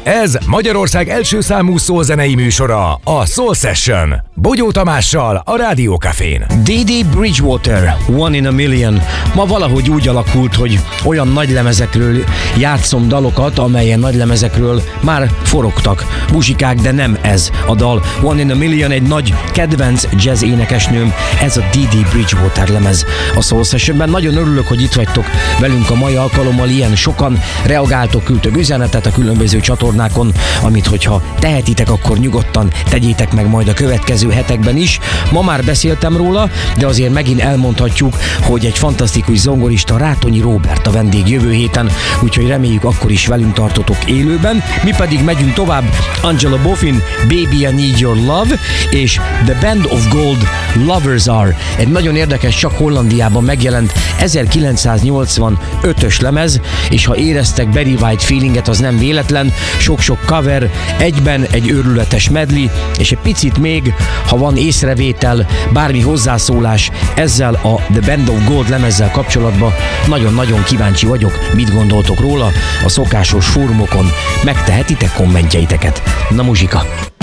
Ez Magyarország első számú szólzenei műsora, a Soul Session. Bogyó Tamással, a Rádió Cafén. Dee Bridgewater, One in a Million. Ma valahogy úgy alakult, hogy olyan nagylemezekről játszom dalokat, amelyen nagylemezekről már forogtak muzsikák, de nem ez a dal. One in a Million egy nagy kedvenc jazz énekesnőm, ez a Dee Bridgewater lemez a Soul Sessionben. Nagyon örülök, hogy itt vagytok velünk a mai alkalommal, ilyen sokan reagáltok, küldtök üzenetet a különböző csatornákon, amit hogyha tehetitek, akkor nyugodtan tegyétek meg majd a következő hetekben is. Ma már beszéltem róla, de azért megint elmondhatjuk, hogy egy fantasztikus zongorista, Rátonyi Róbert a vendég jövő héten, úgyhogy reméljük akkor is velünk tartotok élőben. Mi pedig megyünk tovább, Angela Boffin, Baby I Need Your Love, és The Band of Gold, Lovers Are. Egy nagyon érdekes, csak Hollandiában megjelent 1985-ös lemez, és ha éreztek Barry White feelinget, az nem véletlen, sok-sok cover, egyben egy őrületes medley, és egy picit még, ha van észrevétel, bármi hozzászólás ezzel a The Band of Gold lemezzel kapcsolatban, nagyon-nagyon kíváncsi vagyok, mit gondoltok róla a szokásos fórumokon, megtehetitek kommentjeiteket. Na muzsika!